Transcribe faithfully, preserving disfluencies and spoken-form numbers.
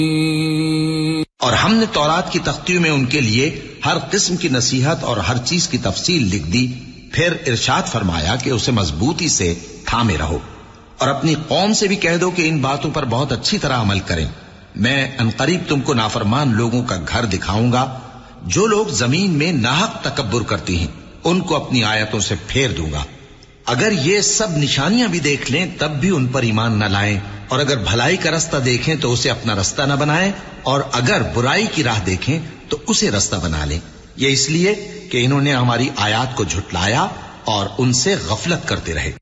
और हमने तौरात की तख्तियों में उनके लिए हर किस्म की नसीहत और हर चीज की तफसील लिख दी। फिर इरशाद फरमाया कि उसे मजबूती से थामे रहो और अपनी कौम से भी कह दो कि इन बातों पर बहुत अच्छी तरह अमल करें। मैं अनकरीब तुमको नाफरमान लोगों का घर दिखाऊंगा। जो लोग जमीन में नाहक तकब्बुर करती हैं उनको अपनी आयतों से फेर दूंगा। अगर ये सब निशानियां भी देख लें तब भी उन पर ईमान न लाएं, और अगर भलाई का रास्ता देखें तो उसे अपना रास्ता न बनाएं, और अगर बुराई की राह देखें तो उसे रास्ता बना लें। ये इसलिए कि इन्होंने हमारी आयात को झुटलाया और उनसे गफलत करते रहे।